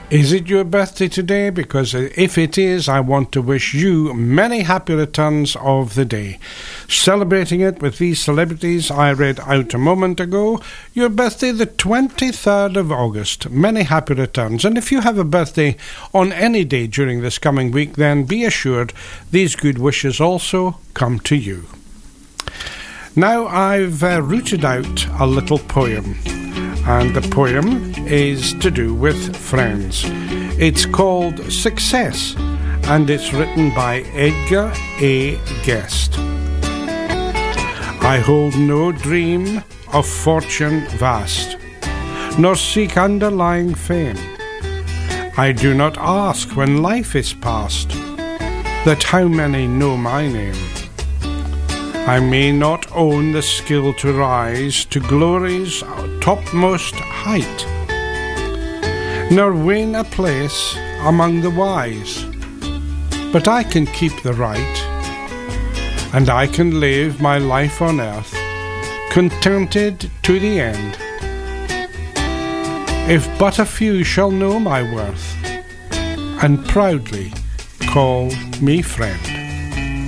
Is it your birthday today? Because if it is, I want to wish you many happy returns of the day. Celebrating it with these celebrities I read out a moment ago. Your birthday the 23rd of August. Many happy returns. And if you have a birthday on any day during this coming week, then be assured these good wishes also come to you. Now I've rooted out a little poem. And the poem is to do with friends. It's called Success, and it's written by Edgar A. Guest. I hold no dream of fortune vast, nor seek underlying fame. I do not ask when life is past, that how many know my name. I may not own the skill to rise to glory's topmost height, nor win a place among the wise, but I can keep the right, and I can live my life on earth contented to the end, if but a few shall know my worth and proudly call me friend.